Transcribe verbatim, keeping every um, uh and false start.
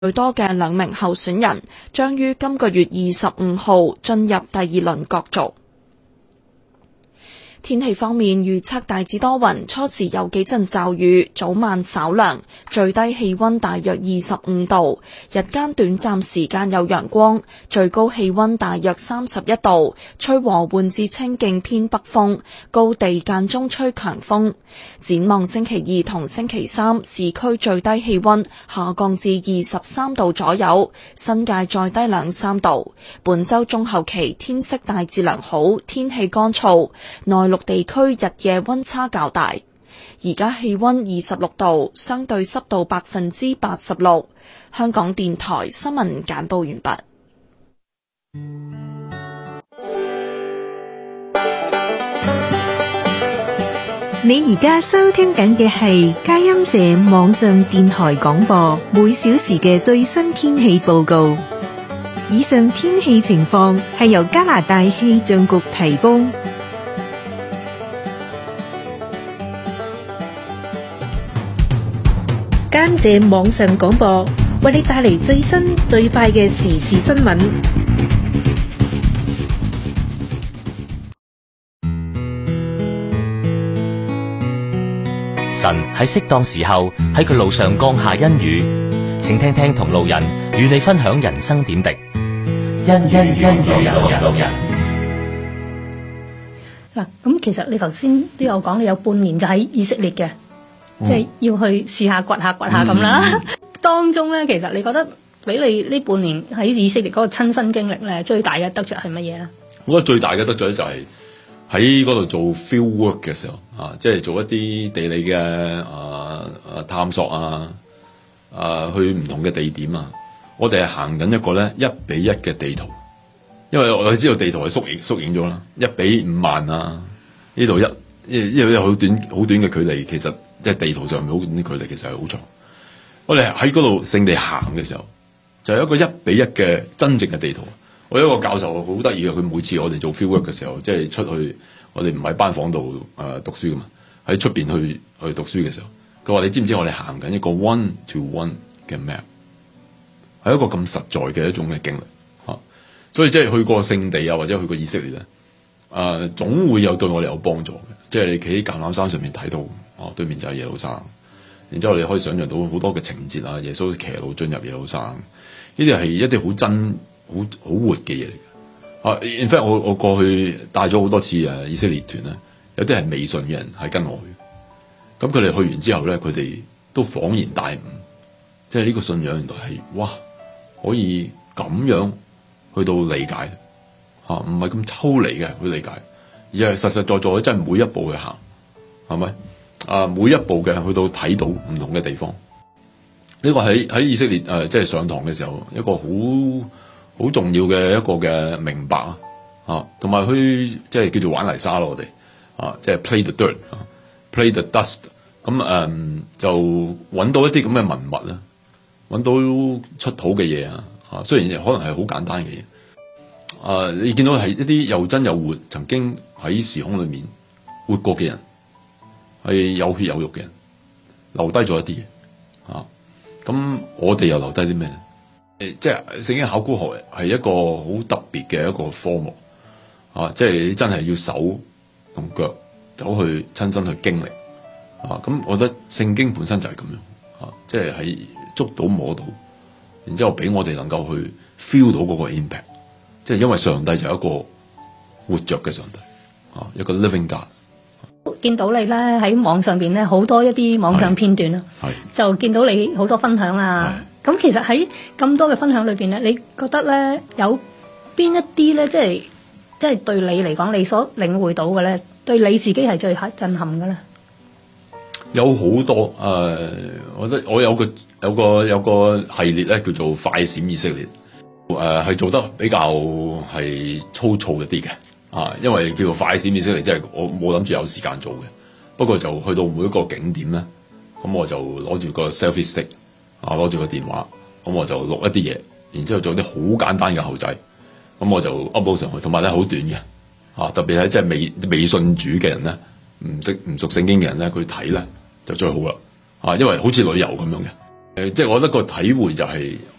最多嘅兩名候選人將於今個月二十五號進入第二輪角逐。天氣方面預測大致多雲，初時有幾陣驟雨，早晚稍涼，最低氣溫大約二十五度，日間短暫時間有陽光，最高氣溫大約三十一度，吹和緩至清勁偏北風，高地間中吹強風。展望星期二同星期三，市區最低氣溫下降至二十三度左右，新界再低兩三度。本週中後期天色大致良好，天氣乾燥，內陸地區日夜溫差較大，而家氣溫二十六度，相對濕度百分之八十六。香港電台新聞簡報完畢。 你而家收聽緊嘅係佳音社網上電台廣播，每小時嘅最新天氣報告。以上天氣情況係由加拿大氣象局提供。佳音社網上廣播為你帶嚟最新最快嘅時事新聞。 神喺適當時候喺佢路上降下恩雨，請聽聽同路人與你分享人生點滴。恩恩恩路人路人。 嗱，咁其實你頭先都有講，你有半年就喺以色列嘅。即係要去試下掘下掘下咁啦。嗯、當中咧，其實你覺得俾你呢半年喺以色列嗰個親身經歷咧，最大嘅得着係乜嘢咧？ 我覺得最大嘅得着咧就係喺嗰度做 field work 嘅時候啊，即係做一啲地理嘅啊啊探索啊啊，去唔同嘅地點啊。我哋係行緊一個咧一比一嘅地圖，因為我哋知道地圖係縮影縮影咗啦，一比五萬啊，呢度一因為好短好短嘅距離，其實。即係地圖上面好短啲距離，其實係好長。我哋喺嗰度聖地行嘅時候，就係一個一比一嘅真正嘅地圖。我有一個教授好得意嘅，佢每次我哋做 field work 嘅時候，即係出去，我哋唔喺班房度誒讀書噶嘛，喺出邊去去讀書嘅時候，佢話：你知唔知我哋行緊一個 one to one 嘅 map， 係一個咁實在嘅一種嘅經歷嚇。所以即係去過聖地啊，或者去過以色列咧，誒、呃、總會有對我哋有幫助嘅。即係你企喺橄欖山上面睇到。哦，對面就係耶路撒冷，然之後你可以想象到好多嘅情節啊，耶穌騎驢進入耶路撒冷，呢啲係一啲好真、好好活嘅嘢嚟嘅。啊 in fact 我我過去帶咗好多次啊以色列團咧，有啲係未信嘅人係跟我去，咁佢哋去完之後咧，佢哋都恍然大悟，即係呢個信仰原來係哇可以咁樣去到理解嚇，唔係咁抽離嘅去理解，而係實實在在真係每一步去行，係咪？啊，每一步嘅去到睇到唔同嘅地方，呢個喺喺以色列誒，即係上堂嘅時候，一個好好重要嘅一個嘅明白啊，啊，同埋去即係叫做玩泥沙咯，我哋啊，即係 play the dirt 啊 ，play the dust，咁誒就揾到一啲咁嘅文物啦，揾到出土嘅嘢啊，啊，雖然可能係好簡單嘅嘢，啊，你見到係一啲又真又活，曾經喺時空裏面活過嘅人。係有血有肉嘅人，留低咗一啲嘢啊！咁我哋又留低啲咩咧？誒，即係聖經考古學係一個好特別嘅一個科目啊！即係你真係要手同腳走去親身去經歷啊！咁我覺得聖經本身就係咁樣啊！即係喺捉到摸到，然之後俾我哋能夠去 feel 到嗰個 impact， 即係因為上帝就係一個活着嘅上帝啊，一個 living God。 見到你咧喺網上邊咧好多一啲網上片段啦，就見到你好多分享啊。咁其實喺咁多嘅分享裏邊咧，你覺得咧有邊一啲咧，即係即係對你嚟講，你所領會到嘅咧，對你自己係最震撼嘅咧？ 有好多誒、呃，我覺得我有個有個有個系列咧，叫做快閃以色列，誒、呃、係做得比較係粗糙一啲嘅。啊，因為叫做快閃以色列，即係我冇諗住有時間做嘅。不過就去到每一個景點咧，咁我就攞住個 selfie stick，啊攞住個電話，咁我就錄一啲嘢，然之後做啲好簡單嘅後製，咁我就 upload 上去，同埋咧好短嘅，啊特別係即係未未信主嘅人咧，唔識唔熟聖經嘅人咧，佢睇咧就最好啦，啊因為好似旅遊咁樣嘅， 誒，即係我覺得個體會就係